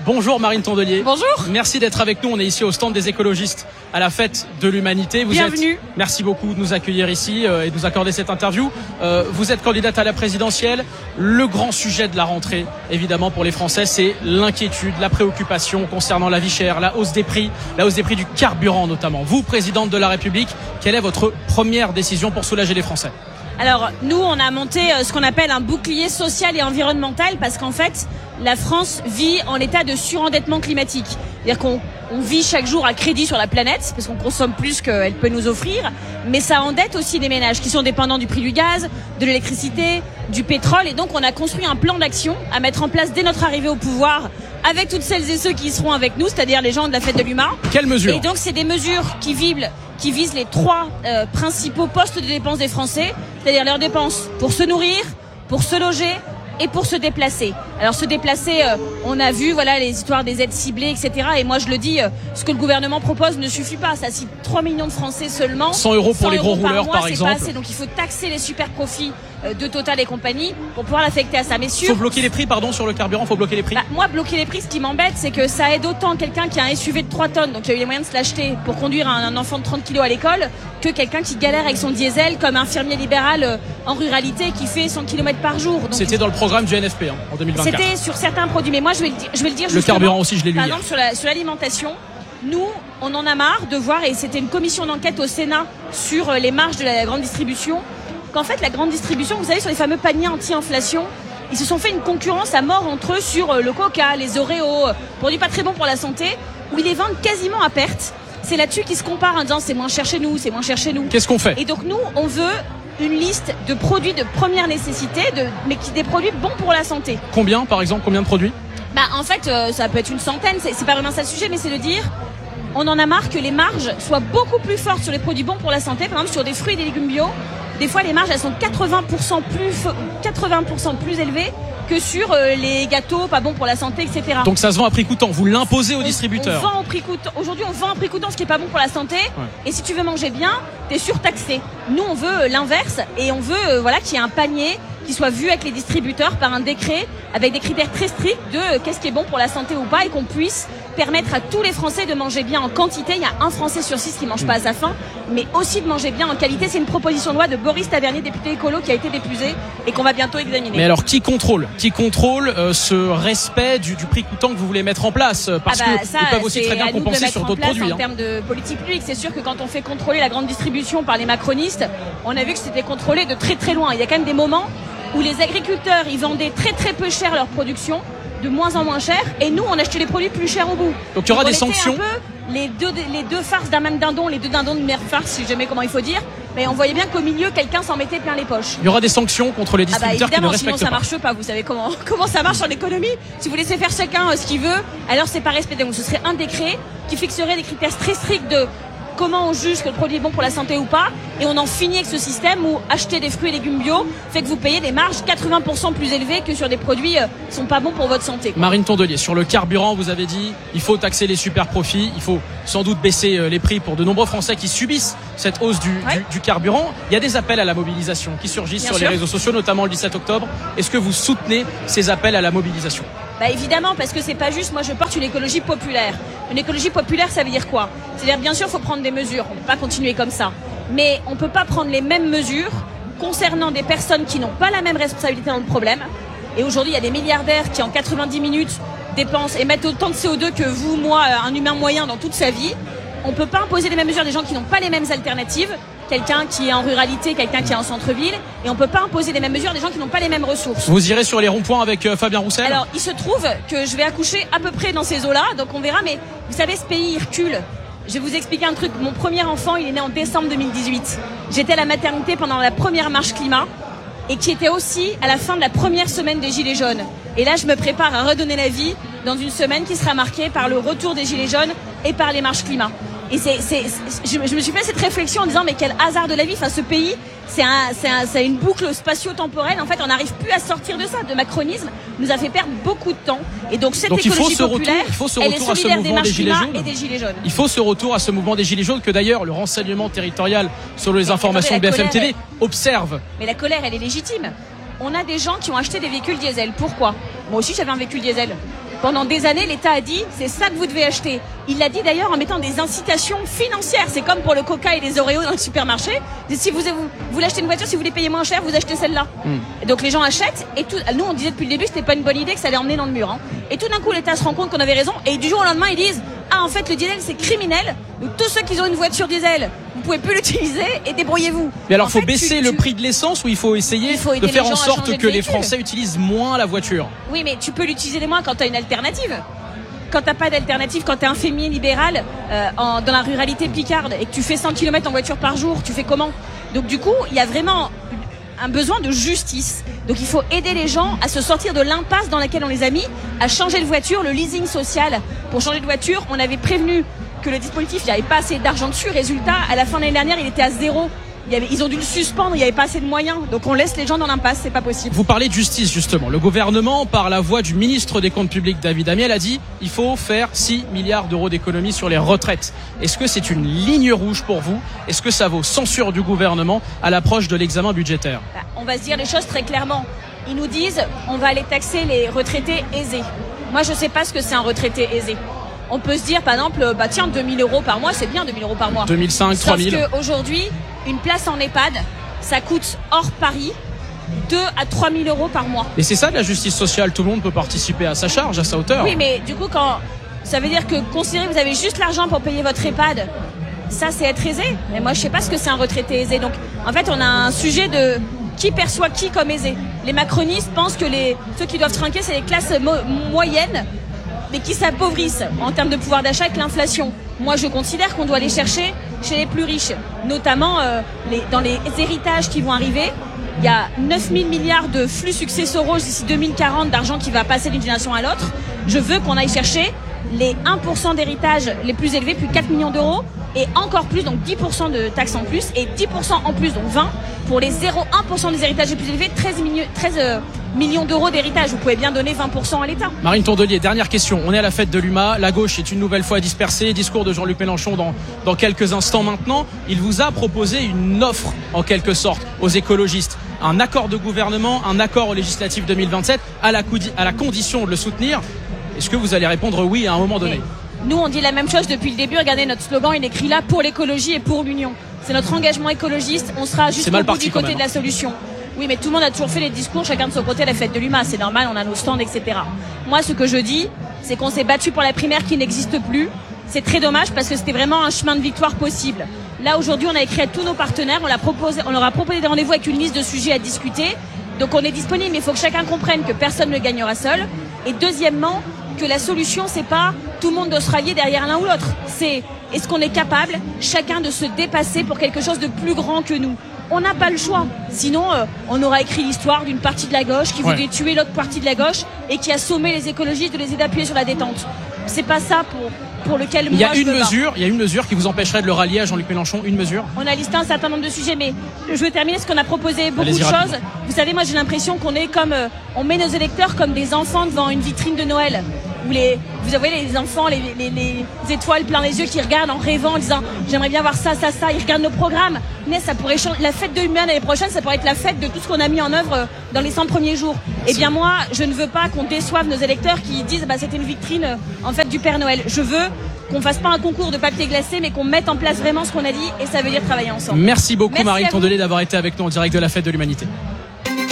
Bonjour Marine Tondelier. Bonjour. Merci d'être avec nous. On est ici au stand des écologistes à la fête de l'humanité. Bienvenue. Merci beaucoup de nous accueillir ici et de nous accorder cette interview. Vous êtes candidate à la présidentielle. Le grand sujet de la rentrée, évidemment pour les Français, c'est l'inquiétude, la préoccupation concernant la vie chère, la hausse des prix du carburant notamment. Vous, présidente de la République, quelle est votre première décision pour soulager les Français ? Alors nous, on a monté ce qu'on appelle un bouclier social et environnemental parce qu'en fait, la France vit en état de surendettement climatique. C'est-à-dire qu'on vit chaque jour à crédit sur la planète parce qu'on consomme plus qu'elle peut nous offrir, mais ça endette aussi des ménages qui sont dépendants du prix du gaz, de l'électricité, du pétrole, et donc on a construit un plan d'action à mettre en place dès notre arrivée au pouvoir avec toutes celles et ceux qui seront avec nous, c'est-à-dire les gens de la fête de l'humain. Quelles mesures ? Et donc c'est des mesures qui visent les trois principaux postes de dépenses des Français, c'est-à-dire leurs dépenses pour se nourrir, pour se loger et pour se déplacer. Alors se déplacer, on a vu les histoires des aides ciblées, etc. Et moi je le dis, ce que le gouvernement propose ne suffit pas. Ça cite 3 millions de Français seulement. 100 € pour les gros rouleurs par exemple. C'est pas assez. Donc il faut taxer les super profits de Total et compagnie pour pouvoir l'affecter à ça. Mais il faut bloquer les prix, sur le carburant, faut bloquer les prix. Moi, bloquer les prix, ce qui m'embête, c'est que ça aide autant quelqu'un qui a un SUV de 3 tonnes, donc qui a eu les moyens de se l'acheter pour conduire un enfant de 30 kilos à l'école, que quelqu'un qui galère avec son diesel, comme un infirmier libéral en ruralité qui fait 100 km par jour. Donc, c'était dans le programme du NFP en 2024. C'était sur certains produits, mais moi je vais le dire. Le carburant aussi, je l'ai lu. Par exemple, sur l'alimentation, nous, on en a marre de voir, et c'était une commission d'enquête au Sénat sur les marges de la grande distribution, qu'en fait la grande distribution, vous savez, sur les fameux paniers anti-inflation, ils se sont fait une concurrence à mort entre eux sur le Coca, les Oreos, produits pas très bons pour la santé, où ils les vendent quasiment à perte. C'est là-dessus qu'ils se comparent en disant c'est moins cher chez nous, c'est moins cher chez nous. Qu'est-ce qu'on fait ? Et donc nous, on veut une liste de produits de première nécessité, mais des produits bons pour la santé. Combien, par exemple, combien de produits ? En fait, ça peut être une centaine, c'est pas vraiment ça le sujet, mais c'est de dire on en a marre que les marges soient beaucoup plus fortes sur les produits bons pour la santé, par exemple sur des fruits et des légumes bio. Des fois, les marges, elles sont 80% plus élevées que sur les gâteaux pas bons pour la santé, etc. Donc ça se vend à prix coûtant, vous l'imposez aux distributeurs. On vend au prix coûtant. Aujourd'hui, on vend au prix coûtant ce qui est pas bon pour la santé. Ouais. Et si tu veux manger bien, t'es surtaxé. Nous, on veut l'inverse et on veut qu'il y ait un panier qui soit vu avec les distributeurs par un décret avec des critères très stricts de qu'est-ce qui est bon pour la santé ou pas, et qu'on puisse permettre à tous les Français de manger bien en quantité. Il y a un Français sur 6 qui mange pas à sa faim, mais aussi de manger bien en qualité. C'est une proposition de loi de Boris Tavernier, député écolo, qui a été déposée et qu'on va bientôt examiner. Mais alors, qui contrôle ce respect du prix coûtant que vous voulez mettre en place ? Parce qu'ils peuvent aussi très bien compenser sur d'autres produits. En termes de politique publique, c'est sûr que quand on fait contrôler la grande distribution par les macronistes, on a vu que c'était contrôlé de très très loin. Il y a quand même des moments où les agriculteurs, ils vendaient très très peu cher leur production, de moins en moins cher, et nous, on achetait les produits plus chers au bout. Donc il y aura des sanctions. Les deux farces d'un même dindon, les deux dindons de mère farce, si jamais comment il faut dire, mais on voyait bien qu'au milieu, quelqu'un s'en mettait plein les poches. Il y aura des sanctions contre les distributeurs qui ne respectent sinon ça pas. marche pas, vous savez comment ça marche en économie. Si vous laissez faire chacun ce qu'il veut, alors c'est pas respecté. Donc ce serait un décret qui fixerait des critères très stricts de comment on juge que le produit est bon pour la santé ou pas, et on en finit avec ce système où acheter des fruits et légumes bio fait que vous payez des marges 80% plus élevées que sur des produits qui sont pas bons pour votre santé. Marine Tondelier, sur le carburant, vous avez dit il faut taxer les super profits, il faut sans doute baisser les prix pour de nombreux Français qui subissent cette hausse du carburant. Il y a des appels à la mobilisation qui surgissent sur les réseaux sociaux, notamment le 17 octobre. Est-ce que vous soutenez ces appels à la mobilisation ? Évidemment, parce que c'est pas juste. Moi, je porte une écologie populaire. Une écologie populaire, ça veut dire quoi ? C'est-à-dire, bien sûr, il faut prendre des mesures. On ne peut pas continuer comme ça. Mais on ne peut pas prendre les mêmes mesures concernant des personnes qui n'ont pas la même responsabilité dans le problème. Et aujourd'hui, il y a des milliardaires qui, en 90 minutes, dépensent et mettent autant de CO2 que vous, moi, un humain moyen dans toute sa vie. On ne peut pas imposer les mêmes mesures à des gens qui n'ont pas les mêmes alternatives. Quelqu'un qui est en ruralité, quelqu'un qui est en centre-ville, et on peut pas imposer les mêmes mesures à des gens qui n'ont pas les mêmes ressources. Vous irez sur les ronds-points avec Fabien Roussel ? Alors, il se trouve que je vais accoucher à peu près dans ces eaux-là, donc on verra, mais vous savez, ce pays, il recule. Je vais vous expliquer un truc. Mon premier enfant, il est né en décembre 2018. J'étais à la maternité pendant la première marche climat, et qui était aussi à la fin de la première semaine des Gilets jaunes. Et là, je me prépare à redonner la vie dans une semaine qui sera marquée par le retour des Gilets jaunes et par les marches climat. Et je me suis fait cette réflexion en disant mais quel hasard de la vie. Enfin, ce pays, c'est une boucle spatio-temporelle. En fait, on n'arrive plus à sortir de ça. De macronisme nous a fait perdre beaucoup de temps. Et donc cette écologie populaire, elle est solidaire des marches climat et des Gilets jaunes. Il faut ce retour à ce mouvement des Gilets jaunes que d'ailleurs le renseignement territorial sur les informations de BFM TV observe. Mais la colère, elle est légitime. On a des gens qui ont acheté des véhicules diesel. Pourquoi ? Moi aussi, j'avais un véhicule diesel. Pendant des années, l'État a dit, c'est ça que vous devez acheter. Il l'a dit d'ailleurs en mettant des incitations financières. C'est comme pour le Coca et les Oreos dans le supermarché. Si vous voulez acheter une voiture, si vous voulez payer moins cher, vous achetez celle-là. Et donc les gens achètent. Et nous, on disait depuis le début, c'était pas une bonne idée, que ça allait emmener dans le mur. Et tout d'un coup, l'État se rend compte qu'on avait raison. Et du jour au lendemain, ils disent, ah, en fait, le diesel, c'est criminel. Donc tous ceux qui ont une voiture diesel, vous pouvez plus l'utiliser et débrouillez-vous. Mais alors, faut baisser le prix de l'essence ou il faut essayer de faire en sorte que les Français utilisent moins la voiture? Oui, mais tu peux l'utiliser moins quand tu as une alternative. Quand t'as pas d'alternative, quand t'es un féminin libéral dans la ruralité picarde et que tu fais 100 km en voiture par jour, tu fais comment? Donc du coup, il y a vraiment un besoin de justice. Donc il faut aider les gens à se sortir de l'impasse dans laquelle on les a mis, à changer de voiture, le leasing social. Pour changer de voiture, on avait prévenu que le dispositif, il n'y avait pas assez d'argent dessus. Résultat, à la fin de l'année dernière, il était à 0. Ils ont dû le suspendre, il n'y avait pas assez de moyens. Donc on laisse les gens dans l'impasse, c'est pas possible. Vous parlez de justice justement. Le gouvernement, par la voix du ministre des Comptes publics, David Amiel, a dit il faut faire 6 milliards d'euros d'économies sur les retraites. Est-ce que c'est une ligne rouge pour vous? Est-ce que ça vaut censure du gouvernement à l'approche de l'examen budgétaire? On va se dire les choses très clairement. Ils nous disent on va aller taxer les retraités aisés. Moi je sais pas ce que c'est un retraité aisé. On peut se dire par exemple, tiens, 2000 euros par mois, c'est bien 2000 euros par mois. 2005, 3000. Sauf qu'aujourd'hui, une place en EHPAD, ça coûte hors Paris 2 à 3 000 euros par mois. Et c'est ça de la justice sociale, tout le monde peut participer à sa charge, à sa hauteur. Oui, mais du coup, ça veut dire que considérer que vous avez juste l'argent pour payer votre EHPAD, ça c'est être aisé. Mais moi je sais pas ce que c'est un retraité aisé. Donc en fait on a un sujet de qui perçoit qui comme aisé. Les macronistes pensent que ceux qui doivent trinquer c'est les classes moyennes, mais qui s'appauvrissent en termes de pouvoir d'achat avec l'inflation. Moi, je considère qu'on doit aller chercher chez les plus riches, notamment dans les héritages qui vont arriver. Il y a 9 000 milliards de flux successoraux d'ici 2040 d'argent qui va passer d'une génération à l'autre. Je veux qu'on aille chercher les 1% d'héritage les plus élevés, plus 4 millions d'euros, et encore plus, donc 10% de taxes en plus, et 10% en plus, donc 20, pour les 0,1% des héritages les plus élevés, 13 millions d'euros d'héritage. Vous pouvez bien donner 20% à l'État. Marine Tondelier, dernière question. On est à la fête de l'UMA. La gauche est une nouvelle fois dispersée. Discours de Jean-Luc Mélenchon dans quelques instants maintenant. Il vous a proposé une offre, en quelque sorte, aux écologistes. Un accord de gouvernement, un accord aux législatives 2027, à la condition de le soutenir. Est-ce que vous allez répondre oui à un moment donné? Nous, on dit la même chose depuis le début. Regardez, notre slogan, il est écrit là pour l'écologie et pour l'union. C'est notre engagement écologiste. On sera jusqu'au bout du côté de la solution. Oui, mais tout le monde a toujours fait les discours, chacun de son côté à la fête de l'UMA. C'est normal, on a nos stands, etc. Moi, ce que je dis, c'est qu'on s'est battu pour la primaire qui n'existe plus. C'est très dommage parce que c'était vraiment un chemin de victoire possible. Là, aujourd'hui, on a écrit à tous nos partenaires. On leur a proposé des rendez-vous avec une liste de sujets à discuter. Donc, on est disponible, mais il faut que chacun comprenne que personne ne gagnera seul. Et deuxièmement, que la solution, c'est pas tout le monde doit se rallier derrière l'un ou l'autre. C'est est-ce qu'on est capable, chacun, de se dépasser pour quelque chose de plus grand que nous. On n'a pas le choix. Sinon, on aura écrit l'histoire d'une partie de la gauche qui voulait tuer l'autre partie de la gauche et qui a sommé les écologistes de les aider à appuyer sur la détente. C'est pas ça pour lequel moi je veux. Il y a une mesure qui vous empêcherait de le rallier à Jean-Luc Mélenchon. Une mesure. On a listé un certain nombre de sujets, mais je veux terminer parce qu'on a proposé beaucoup de choses. Vous savez, moi j'ai l'impression qu'on est comme on met nos électeurs comme des enfants devant une vitrine de Noël. Vous voyez les enfants, les étoiles plein les yeux qui regardent en rêvant, en disant j'aimerais bien voir ça. Ils regardent nos programmes. Mais ça pourrait changer. La fête de l'UMA l'année prochaine, ça pourrait être la fête de tout ce qu'on a mis en œuvre dans les 100 premiers jours. Eh bien moi, je ne veux pas qu'on déçoive nos électeurs qui disent c'était une vitrine en fait du Père Noël. Je veux qu'on fasse pas un concours de papier glacé, mais qu'on mette en place vraiment ce qu'on a dit, et ça veut dire travailler ensemble. Merci beaucoup Marine Tondelier d'avoir été avec nous en direct de la fête de l'Humanité.